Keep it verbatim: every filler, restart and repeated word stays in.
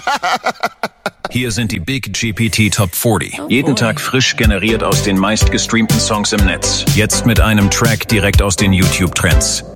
Hier sind die Big G P T Top vierzig. Oh Jeden boy. Tag frisch generiert aus den meistgestreamten Songs im Netz. Jetzt mit einem Track direkt aus den YouTube-Trends.